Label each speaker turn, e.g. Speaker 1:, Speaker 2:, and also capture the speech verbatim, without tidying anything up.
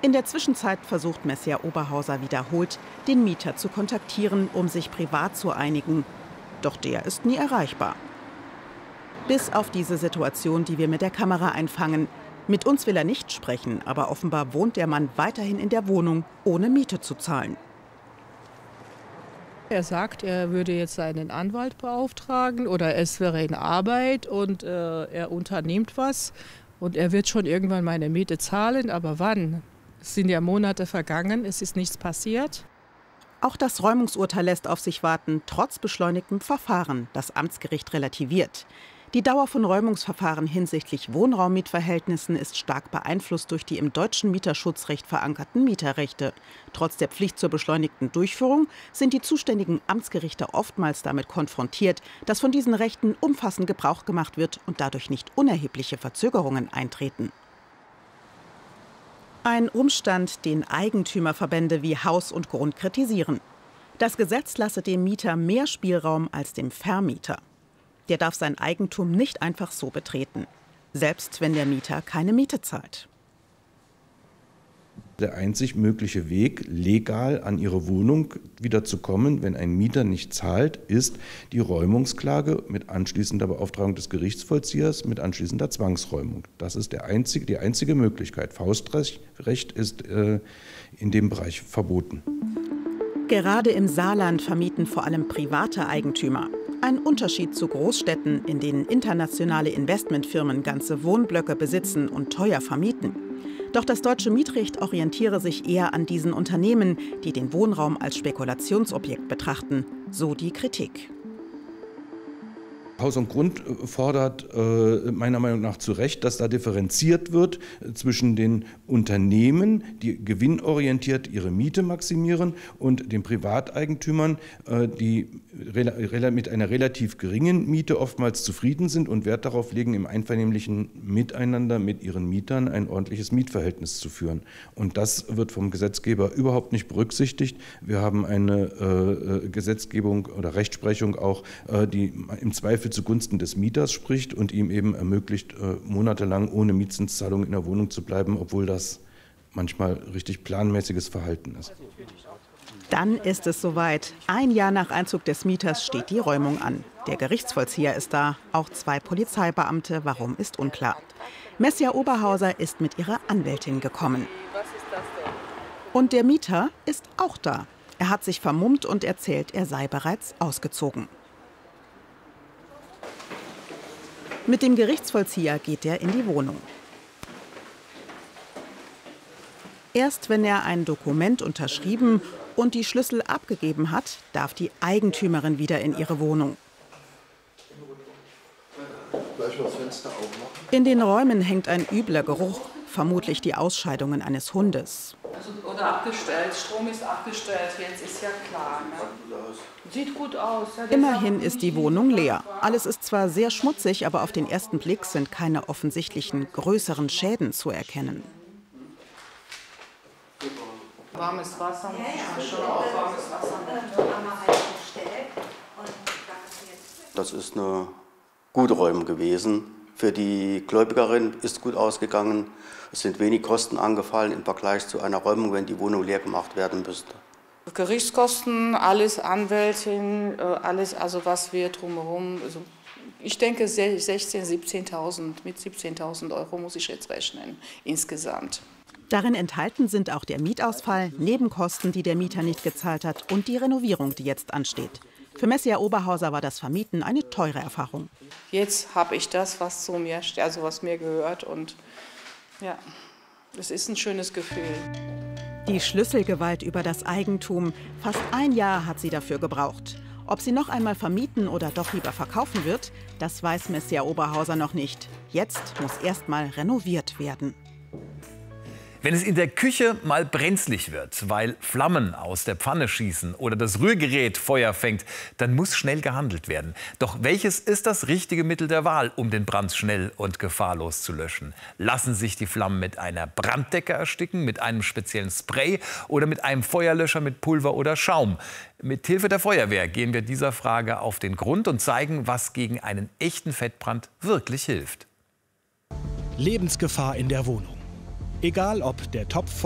Speaker 1: In der Zwischenzeit versucht Messier Oberhauser wiederholt, den Mieter zu kontaktieren, um sich privat zu einigen. Doch der ist nie erreichbar. Bis auf diese Situation, die wir mit der Kamera einfangen. Mit uns will er nicht sprechen, aber offenbar wohnt der Mann weiterhin in der Wohnung, ohne Miete zu zahlen.
Speaker 2: Er sagt, er würde jetzt seinen Anwalt beauftragen oder es wäre in Arbeit und äh, er unternimmt was und er wird schon irgendwann meine Miete zahlen, aber wann? Es sind ja Monate vergangen, es ist nichts passiert.
Speaker 1: Auch das Räumungsurteil lässt auf sich warten, trotz beschleunigtem Verfahren, das Amtsgericht relativiert. Die Dauer von Räumungsverfahren hinsichtlich Wohnraummietverhältnissen ist stark beeinflusst durch die im deutschen Mieterschutzrecht verankerten Mieterrechte. Trotz der Pflicht zur beschleunigten Durchführung sind die zuständigen Amtsgerichte oftmals damit konfrontiert, dass von diesen Rechten umfassend Gebrauch gemacht wird und dadurch nicht unerhebliche Verzögerungen eintreten. Ein Umstand, den Eigentümerverbände wie Haus und Grund kritisieren. Das Gesetz lasse dem Mieter mehr Spielraum als dem Vermieter. Der darf sein Eigentum nicht einfach so betreten, selbst wenn der Mieter keine Miete zahlt.
Speaker 3: Der einzig mögliche Weg, legal an Ihre Wohnung wieder zu kommen, wenn ein Mieter nicht zahlt, ist die Räumungsklage mit anschließender Beauftragung des Gerichtsvollziehers, mit anschließender Zwangsräumung. Das ist der einzige, die einzige Möglichkeit. Faustrecht ist äh, in dem Bereich verboten.
Speaker 1: Gerade im Saarland vermieten vor allem private Eigentümer. Ein Unterschied zu Großstädten, in denen internationale Investmentfirmen ganze Wohnblöcke besitzen und teuer vermieten. Doch das deutsche Mietrecht orientiere sich eher an diesen Unternehmen, die den Wohnraum als Spekulationsobjekt betrachten, so die Kritik.
Speaker 3: Haus und Grund fordert äh, meiner Meinung nach zu Recht, dass da differenziert wird zwischen den Unternehmen, die gewinnorientiert ihre Miete maximieren, und den Privateigentümern, äh, die mit einer relativ geringen Miete oftmals zufrieden sind und Wert darauf legen, im einvernehmlichen Miteinander mit ihren Mietern ein ordentliches Mietverhältnis zu führen. Und das wird vom Gesetzgeber überhaupt nicht berücksichtigt. Wir haben eine äh, Gesetzgebung oder Rechtsprechung auch, äh, die im Zweifel zugunsten des Mieters spricht und ihm eben ermöglicht, monatelang ohne Mietzinszahlung in der Wohnung zu bleiben, obwohl das manchmal richtig planmäßiges Verhalten ist.
Speaker 1: Dann ist es soweit. Ein Jahr nach Einzug des Mieters steht die Räumung an. Der Gerichtsvollzieher ist da, auch zwei Polizeibeamte. Warum, ist unklar. Messier Oberhauser ist mit ihrer Anwältin gekommen. Und der Mieter ist auch da. Er hat sich vermummt und erzählt, er sei bereits ausgezogen. Mit dem Gerichtsvollzieher geht er in die Wohnung. Erst wenn er ein Dokument unterschrieben und die Schlüssel abgegeben hat, darf die Eigentümerin wieder in ihre Wohnung. In den Räumen hängt ein übler Geruch, vermutlich die Ausscheidungen eines Hundes.
Speaker 4: Also, oder abgestellt, Strom ist abgestellt, jetzt ist ja klar. Ne? Sieht gut aus. Ja,
Speaker 1: immerhin ist die Wohnung leer. Alles ist zwar sehr schmutzig, aber auf den ersten Blick sind keine offensichtlichen größeren Schäden zu erkennen.
Speaker 4: Warmes Wasser, schon auch warmes Wasser.
Speaker 5: Das ist eine gute Räumung gewesen. Für die Gläubigerin ist gut ausgegangen. Es sind wenig Kosten angefallen im Vergleich zu einer Räumung, wenn die Wohnung leer gemacht werden müsste.
Speaker 4: Gerichtskosten, alles Anwältin, alles, also was wir drumherum. Also ich denke sechzehntausend, siebzehntausend, mit siebzehntausend Euro muss ich jetzt rechnen insgesamt.
Speaker 1: Darin enthalten sind auch der Mietausfall, Nebenkosten, die der Mieter nicht gezahlt hat, und die Renovierung, die jetzt ansteht. Für Messier Oberhauser war das Vermieten eine teure Erfahrung.
Speaker 4: Jetzt habe ich das, was zu mir, also was mir gehört, und ja, es ist ein schönes Gefühl.
Speaker 1: Die Schlüsselgewalt über das Eigentum. Fast ein Jahr hat sie dafür gebraucht. Ob sie noch einmal vermieten oder doch lieber verkaufen wird, das weiß Messier Oberhauser noch nicht. Jetzt muss erst mal renoviert werden.
Speaker 6: Wenn es in der Küche mal brenzlig wird, weil Flammen aus der Pfanne schießen oder das Rührgerät Feuer fängt, dann muss schnell gehandelt werden. Doch welches ist das richtige Mittel der Wahl, um den Brand schnell und gefahrlos zu löschen? Lassen sich die Flammen mit einer Branddecke ersticken, mit einem speziellen Spray oder mit einem Feuerlöscher mit Pulver oder Schaum? Mit Hilfe der Feuerwehr gehen wir dieser Frage auf den Grund und zeigen, was gegen einen echten Fettbrand wirklich hilft.
Speaker 7: Lebensgefahr in der Wohnung. Egal ob der Topf